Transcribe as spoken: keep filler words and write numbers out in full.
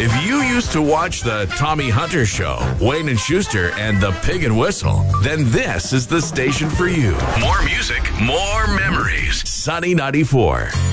If you used to watch the Tommy Hunter Show, Wayne and Schuster, and the Pig and Whistle, then this is the station for you. More music, more memories. Sunny ninety-four.